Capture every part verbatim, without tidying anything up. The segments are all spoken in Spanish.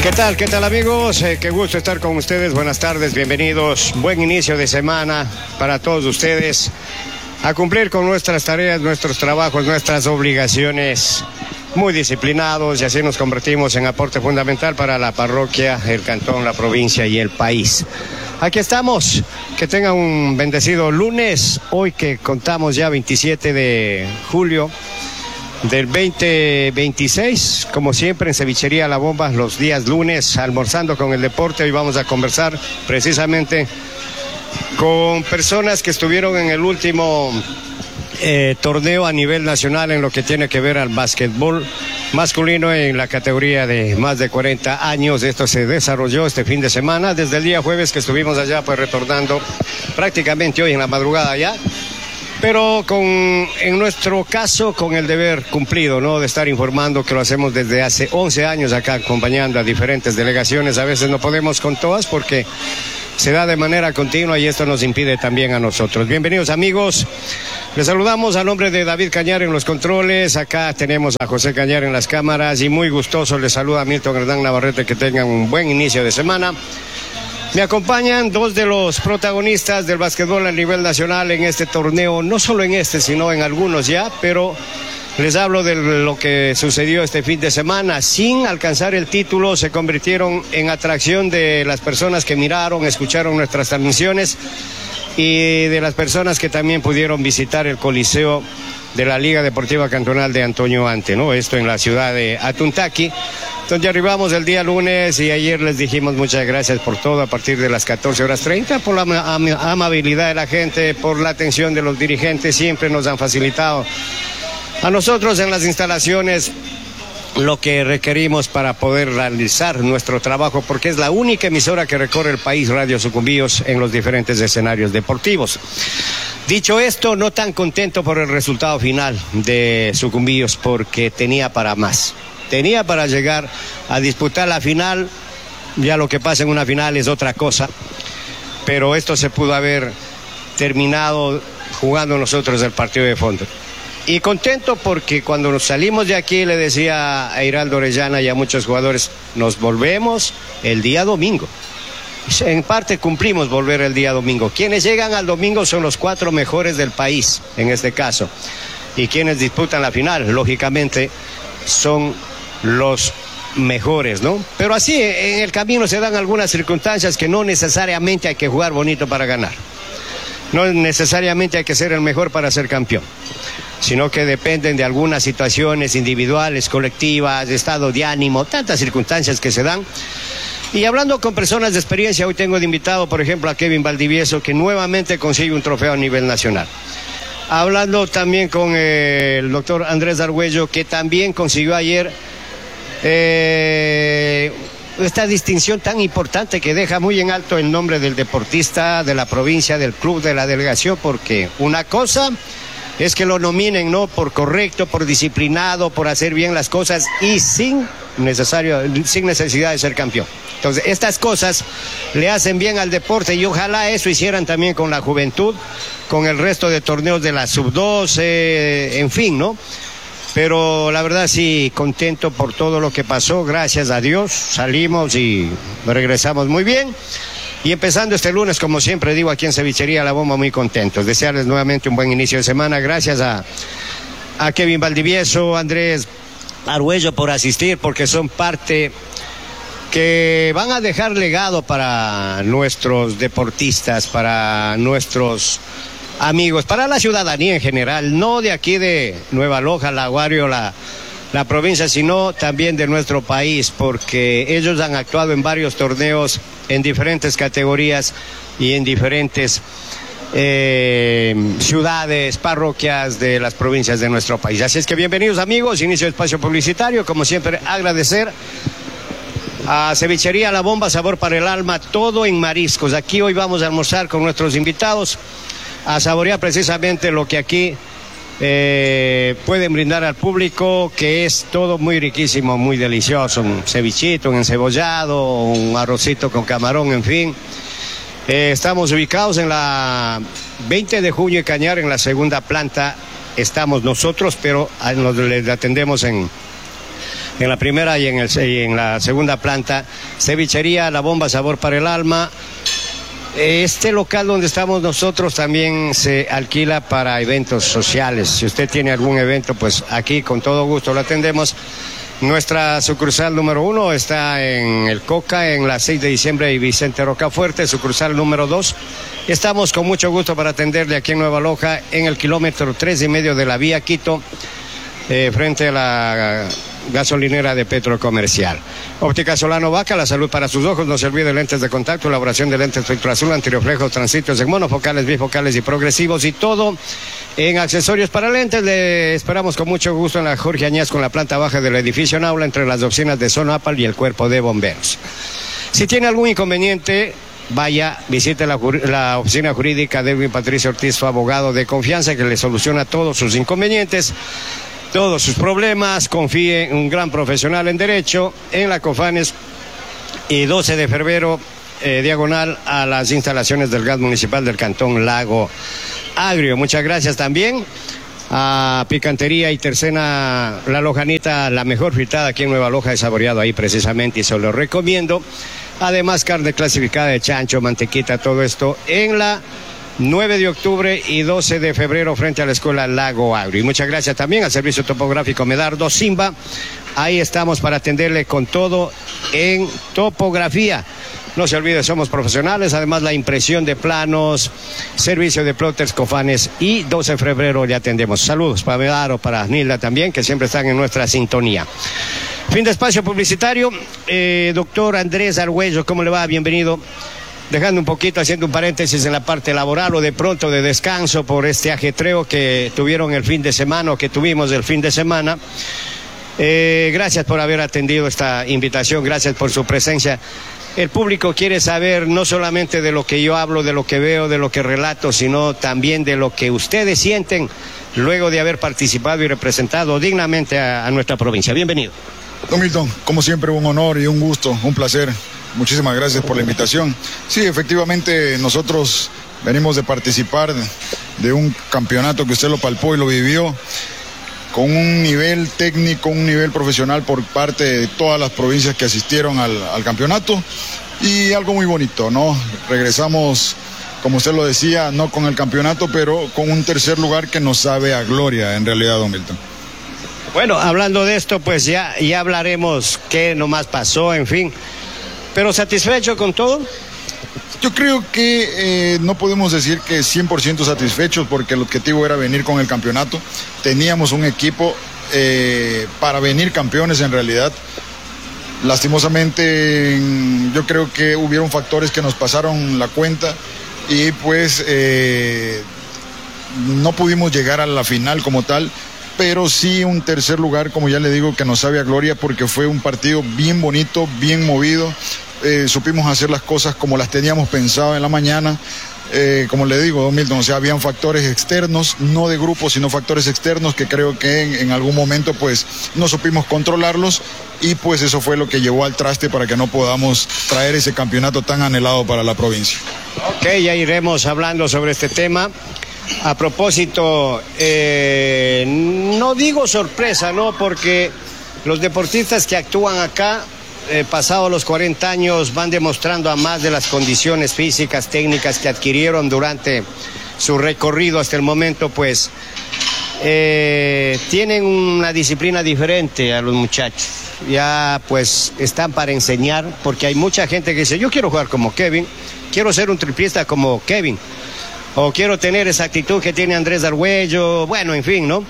¿Qué tal? ¿Qué tal, amigos? Eh, qué gusto estar con ustedes. Buenas tardes, bienvenidos. Buen inicio de semana para todos ustedes. A cumplir con nuestras tareas, nuestros trabajos, nuestras obligaciones. Muy disciplinados, y así nos convertimos en aporte fundamental para la parroquia, el cantón, la provincia y el país. Aquí estamos. Que tengan un bendecido lunes. Hoy que contamos ya veintisiete de julio del veinte veintiséis, como siempre en Cevichería La Bomba, los días lunes, almorzando con el deporte. Hoy vamos a conversar precisamente con personas que estuvieron en el último eh, torneo a nivel nacional en lo que tiene que ver al básquetbol masculino en la categoría de más de cuarenta años. Esto se desarrolló este fin de semana, desde el día jueves que estuvimos allá, pues retornando prácticamente hoy en la madrugada ya. Pero con, en nuestro caso, con el deber cumplido, ¿no? De estar informando, que lo hacemos desde hace once años acá, acompañando a diferentes delegaciones. A veces no podemos con todas porque se da de manera continua y esto nos impide también a nosotros. Bienvenidos, amigos. Les saludamos a nombre de David Cañar en los controles. Acá tenemos a José Cañar en las cámaras y muy gustoso les saluda a Milton Hernán Navarrete. Que tengan un buen inicio de semana. Me acompañan dos de los protagonistas del básquetbol a nivel nacional en este torneo, no solo en este, sino en algunos ya, pero les hablo de lo que sucedió este fin de semana. Sin alcanzar el título, se convirtieron en atracción de las personas que miraron, escucharon nuestras transmisiones y de las personas que también pudieron visitar el Coliseo de la Liga Deportiva Cantonal de Antonio Ante, ¿no? Esto en la ciudad de Atuntaqui, donde arribamos el día lunes, y ayer les dijimos muchas gracias por todo a partir de las catorce horas treinta, por la am amabilidad de la gente, por la atención de los dirigentes. Siempre nos han facilitado a nosotros en las instalaciones lo que requerimos para poder realizar nuestro trabajo, porque es la única emisora que recorre el país, Radio Sucumbíos, en los diferentes escenarios deportivos. Dicho esto, no tan contento por el resultado final de Sucumbíos, porque tenía para más. Tenía para llegar a disputar la final. Ya lo que pasa en una final es otra cosa, pero esto se pudo haber terminado jugando nosotros el partido de fondo. Y contento porque cuando nos salimos de aquí le decía a Iraldo Orellana y a muchos jugadores, nos volvemos el día domingo. En parte cumplimos volver el día domingo. Quienes llegan al domingo son los cuatro mejores del país, en este caso. Y quienes disputan la final, lógicamente, son los mejores, ¿no? Pero así, en el camino se dan algunas circunstancias que no necesariamente hay que jugar bonito para ganar. No necesariamente hay que ser el mejor para ser campeón, sino que dependen de algunas situaciones individuales, colectivas, de estado de ánimo, tantas circunstancias que se dan. Y hablando con personas de experiencia, hoy tengo de invitado, por ejemplo, a Kevin Valdivieso, que nuevamente consigue un trofeo a nivel nacional. Hablando también con eh, el doctor Andrés Argüello, que también consiguió ayer eh, esta distinción tan importante que deja muy en alto el nombre del deportista, de la provincia, del club, de la delegación, porque una cosa es que lo nominen, ¿no? Por correcto, por disciplinado, por hacer bien las cosas y sin necesario, sin necesidad de ser campeón. Entonces, estas cosas le hacen bien al deporte y ojalá eso hicieran también con la juventud, con el resto de torneos de la sub doce, en fin, ¿no? Pero la verdad sí, contento por todo lo que pasó, gracias a Dios, salimos y regresamos muy bien. Y empezando este lunes, como siempre digo, aquí en Cevichería La Bomba, muy contentos. Desearles nuevamente un buen inicio de semana. Gracias a, a Kevin Valdivieso, Andrés Argüello por asistir, porque son parte que van a dejar legado para nuestros deportistas, para nuestros amigos, para la ciudadanía en general, no de aquí de Nueva Loja, La Guario, la, la provincia, sino también de nuestro país, porque ellos han actuado en varios torneos, en diferentes categorías y en diferentes eh, ciudades, parroquias de las provincias de nuestro país. Así es que bienvenidos, amigos, inicio de espacio publicitario. Como siempre, agradecer a Cevichería La Bomba, sabor para el alma, todo en mariscos. Aquí hoy vamos a almorzar con nuestros invitados, a saborear precisamente lo que aquí eh, pueden brindar al público, que es todo muy riquísimo, muy delicioso. Un cevichito, un encebollado, un arrocito con camarón, en fin. Eh, estamos ubicados en la veinte de junio y Cañar, en la segunda planta estamos nosotros, pero nos les atendemos en en la primera y en, el, y en la segunda planta. Cevichería La Bomba, sabor para el alma. Este local donde estamos nosotros también se alquila para eventos sociales. Si usted tiene algún evento, pues aquí con todo gusto lo atendemos. Nuestra sucursal número uno está en el Coca, en la seis de diciembre y Vicente Rocafuerte. Sucursal número dos. Estamos con mucho gusto para atenderle aquí en Nueva Loja, en el kilómetro tres y medio de la vía Quito, eh, frente a la gasolinera de Petrocomercial. Óptica Solano Vaca, la salud para sus ojos. No se olvide lentes de contacto, elaboración de lentes espectro azul, antirreflejos, transitos en monofocales, bifocales y progresivos y todo en accesorios para lentes. Le esperamos con mucho gusto en la Jorge Añaz, con la planta baja del edificio Naula, entre las oficinas de Sonapal y el cuerpo de bomberos. Si tiene algún inconveniente, vaya, visite la, la oficina jurídica de Edwin Patricio Ortiz, su abogado de confianza, que le soluciona todos sus inconvenientes, todos sus problemas. Confíe en un gran profesional en derecho, en la Cofanes y doce de febrero, eh, diagonal a las instalaciones del gas municipal del Cantón Lago Agrio. Muchas gracias también a Picantería y Tercena La Lojanita, la mejor fritada aquí en Nueva Loja, he saboreado ahí precisamente y se lo recomiendo. Además, carne clasificada de chancho, mantequita, todo esto en la nueve de octubre y doce de febrero frente a la escuela Lago Agrio. Y muchas gracias también al servicio topográfico Medardo Simba. Ahí estamos para atenderle con todo en topografía. No se olvide, somos profesionales. Además, la impresión de planos, servicio de plotters, Cofanes, y doce de febrero le atendemos. Saludos para Medardo, para Nilda también, que siempre están en nuestra sintonía. Fin de espacio publicitario. Eh, doctor Andrés Argüello, ¿cómo le va? Bienvenido. Dejando un poquito, haciendo un paréntesis en la parte laboral o de pronto de descanso por este ajetreo que tuvieron el fin de semana o que tuvimos el fin de semana. Eh, gracias por haber atendido esta invitación, gracias por su presencia. El público quiere saber no solamente de lo que yo hablo, de lo que veo, de lo que relato, sino también de lo que ustedes sienten luego de haber participado y representado dignamente a, a nuestra provincia. Bienvenido. Don Milton, como siempre, un honor y un gusto, un placer. Muchísimas gracias por la invitación. Sí, efectivamente, nosotros venimos de participar de un campeonato que usted lo palpó y lo vivió, con un nivel técnico, un nivel profesional por parte de todas las provincias que asistieron al, al campeonato, y algo muy bonito, ¿no? Regresamos, como usted lo decía, no con el campeonato, pero con un tercer lugar que nos sabe a gloria, en realidad, don Milton. Bueno, hablando de esto, pues ya, ya hablaremos qué nomás pasó, en fin. ¿Pero satisfecho con todo? Yo creo que eh, no podemos decir que cien por ciento satisfechos, porque el objetivo era venir con el campeonato. Teníamos un equipo eh, para venir campeones en realidad. Lastimosamente, yo creo que hubieron factores que nos pasaron la cuenta y pues eh, no pudimos llegar a la final como tal. Pero sí un tercer lugar, como ya le digo, que nos sabe a gloria, porque fue un partido bien bonito, bien movido. Eh, supimos hacer las cosas como las teníamos pensado en la mañana. Eh, como le digo, don Milton, o sea, habían factores externos, no de grupo, sino factores externos que creo que en, en algún momento pues no supimos controlarlos, y pues eso fue lo que llevó al traste para que no podamos traer ese campeonato tan anhelado para la provincia. Ok, ya iremos hablando sobre este tema. A propósito, eh, no digo sorpresa, ¿no? Porque los deportistas que actúan acá, eh, pasados los cuarenta años, van demostrando a más de las condiciones físicas, técnicas que adquirieron durante su recorrido hasta el momento, pues eh, tienen una disciplina diferente a los muchachos. Ya pues están para enseñar, porque hay mucha gente que dice, yo quiero jugar como Kevin, quiero ser un triplista como Kevin, o quiero tener esa actitud que tiene Andrés Argüello, bueno, en fin, ¿no?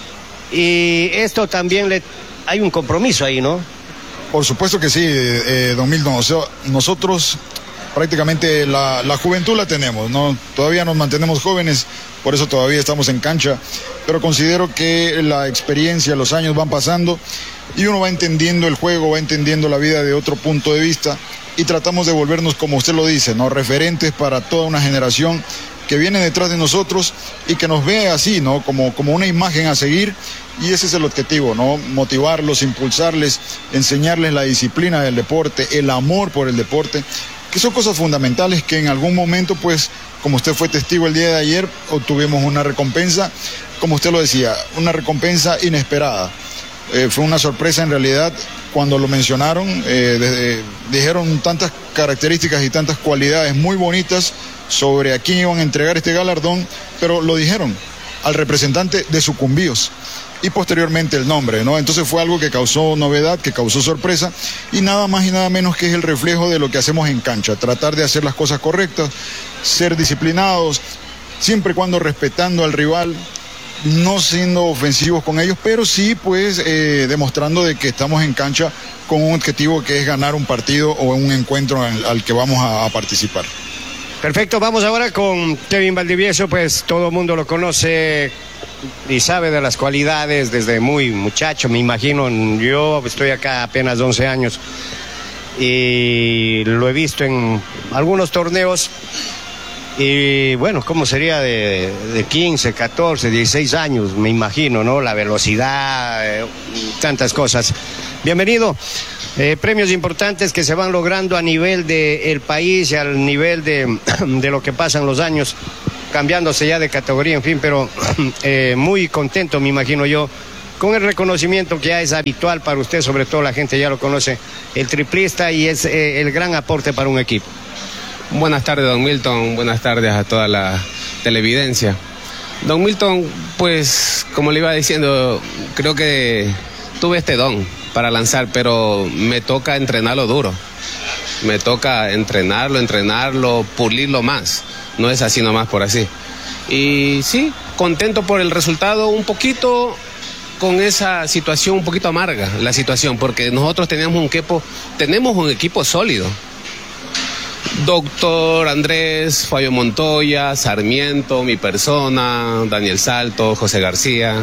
Y esto también le hay un compromiso ahí, ¿no? Por supuesto que sí, eh, don Milton. O sea, nosotros prácticamente la, la juventud la tenemos, ¿no? Todavía nos mantenemos jóvenes, por eso todavía estamos en cancha, pero considero que la experiencia, los años van pasando y uno va entendiendo el juego, va entendiendo la vida de otro punto de vista, y tratamos de volvernos, como usted lo dice, ¿no? Referentes para toda una generación que viene detrás de nosotros y que nos ve así, ¿no? Como, como una imagen a seguir, y ese es el objetivo, ¿no? Motivarlos, impulsarles, enseñarles la disciplina del deporte, el amor por el deporte, que son cosas fundamentales que en algún momento, pues, como usted fue testigo el día de ayer, obtuvimos una recompensa, como usted lo decía, una recompensa inesperada. eh, fue una sorpresa en realidad cuando lo mencionaron, eh, desde, dijeron tantas características y tantas cualidades muy bonitas sobre a quién iban a entregar este galardón, pero lo dijeron al representante de Sucumbíos y posteriormente el nombre, ¿no? Entonces fue algo que causó novedad, que causó sorpresa, y nada más y nada menos que es el reflejo de lo que hacemos en cancha, tratar de hacer las cosas correctas, ser disciplinados, siempre y cuando respetando al rival, no siendo ofensivos con ellos, pero sí pues eh, demostrando de que estamos en cancha con un objetivo que es ganar un partido o un encuentro al, al que vamos a, a participar. Perfecto, vamos ahora con Kevin Valdivieso, pues todo el mundo lo conoce y sabe de las cualidades desde muy muchacho, me imagino. Yo estoy acá apenas once años y lo he visto en algunos torneos. Y bueno, ¿cómo sería de, de quince, catorce, dieciséis años? Me imagino, ¿no? La velocidad, eh, tantas cosas. Bienvenido. Eh, premios importantes que se van logrando a nivel del país y al nivel de, de lo que pasan los años, cambiándose ya de categoría, en fin, pero eh, muy contento, me imagino yo, con el reconocimiento que ya es habitual para usted, sobre todo la gente ya lo conoce, el triplista, y es eh, el gran aporte para un equipo. Buenas tardes, don Milton, buenas tardes a toda la televidencia. Don Milton, pues, como le iba diciendo, creo que tuve este don para lanzar, pero me toca entrenarlo duro. Me toca entrenarlo, entrenarlo, pulirlo más. No es así nomás por así. Y sí, contento por el resultado, un poquito con esa situación un poquito amarga, la situación, porque nosotros teníamos un equipo, tenemos un equipo sólido. Doctor Andrés, Fabio Montoya, Sarmiento, mi persona, Daniel Salto, José García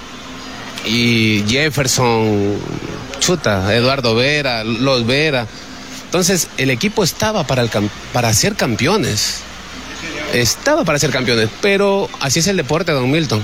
y Jefferson, chuta, Eduardo Vera, Los Vera. Entonces el equipo estaba para, el, para ser campeones, estaba para ser campeones, pero así es el deporte, don Milton.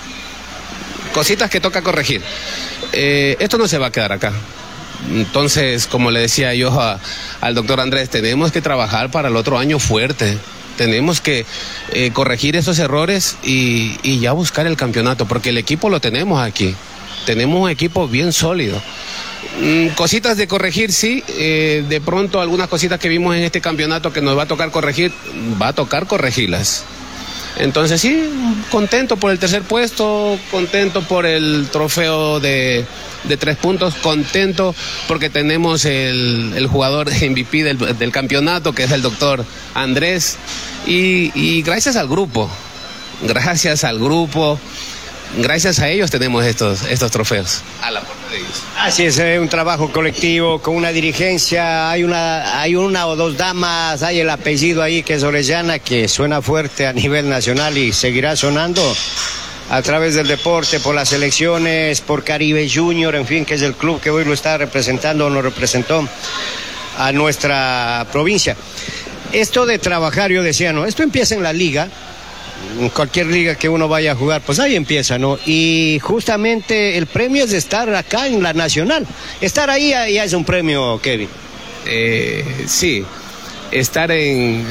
Cositas que toca corregir. Eh, esto no se va a quedar acá. Entonces, como le decía yo a, al doctor Andrés, tenemos que trabajar para el otro año fuerte. Tenemos que eh, corregir esos errores y, y ya buscar el campeonato, porque el equipo lo tenemos aquí. Tenemos un equipo bien sólido. Mm, cositas de corregir, sí. Eh, de pronto, algunas cositas que vimos en este campeonato que nos va a tocar corregir, va a tocar corregirlas. Entonces, sí, contento por el tercer puesto, contento por el trofeo de, de tres puntos, contento porque tenemos el, el jugador M V P del, del campeonato, que es el doctor Andrés, y, y gracias al grupo, gracias al grupo, gracias a ellos tenemos estos, estos trofeos. A la puerta de ellos. Así es, es un trabajo colectivo con una dirigencia, hay una, hay una o dos damas, hay el apellido ahí que es Orellana, que suena fuerte a nivel nacional y seguirá sonando a través del deporte, por las elecciones, por Caribe Junior, en fin, que es el club que hoy lo está representando o nos representó a nuestra provincia. Esto de trabajar, yo decía, no, esto empieza en la liga. En cualquier liga que uno vaya a jugar, pues ahí empieza, ¿no? Y justamente el premio es de estar acá en la nacional. Estar ahí ya es un premio, Kevin. Eh, sí, estar en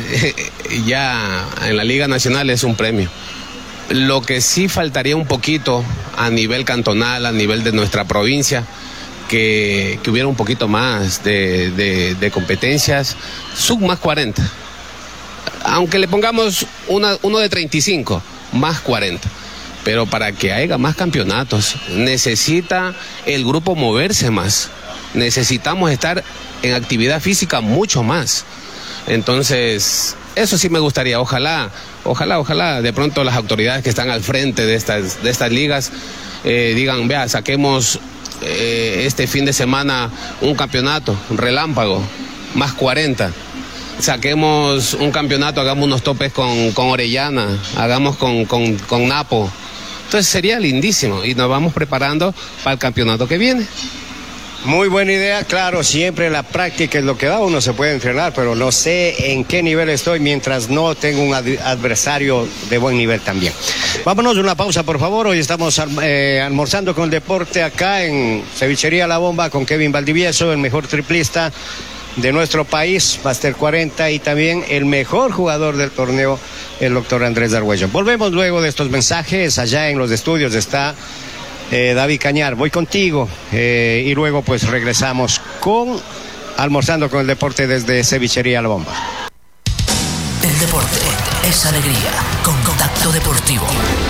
ya en la Liga Nacional es un premio. Lo que sí faltaría un poquito a nivel cantonal, a nivel de nuestra provincia, que, que hubiera un poquito más de, de, de competencias, sub más cuarenta. Aunque le pongamos una, uno de treinta y cinco, más cuarenta. Pero para que haya más campeonatos, necesita el grupo moverse más. Necesitamos estar en actividad física mucho más. Entonces, eso sí me gustaría. Ojalá, ojalá, ojalá, de pronto las autoridades que están al frente de estas, de estas ligas eh, digan, vea, saquemos eh, este fin de semana un campeonato, un relámpago, más cuarenta. Saquemos un campeonato, hagamos unos topes con, con Orellana, hagamos con, con, con Napo. Entonces sería lindísimo y nos vamos preparando para el campeonato que viene. Muy buena idea, claro, siempre la práctica es lo que da, uno se puede entrenar, pero no sé en qué nivel estoy mientras no tengo un ad- adversario de buen nivel también. Vámonos a una pausa, por favor. Hoy estamos eh, almorzando con el deporte acá en Cevichería La Bomba con Kevin Valdivieso, el mejor triplista de nuestro país, Master cuarenta, y también el mejor jugador del torneo, el doctor Andrés Argüello. Volvemos luego de estos mensajes. Allá en los estudios está Eh, David Cañar, voy contigo eh, y luego pues regresamos con Almorzando con el Deporte desde Cevichería La Bomba. El deporte es alegría con Contacto Deportivo.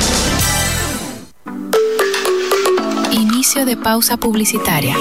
Inicio de pausa publicitaria.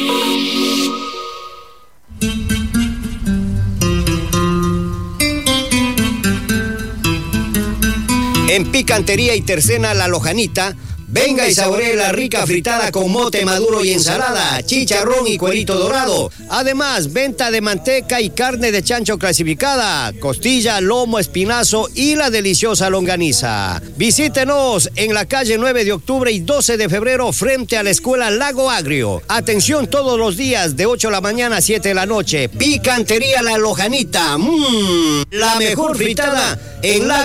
En Picantería y Tercena La Lojanita, venga y saboree la rica fritada con mote maduro y ensalada, chicharrón y cuerito dorado. Además, venta de manteca y carne de chancho clasificada, costilla, lomo, espinazo y la deliciosa longaniza. Visítenos en la calle nueve de octubre y doce de febrero frente a la escuela Lago Agrio. Atención todos los días de ocho de la mañana a siete de la noche. Picantería La Lojanita. Mmm, la mejor fritada en Lago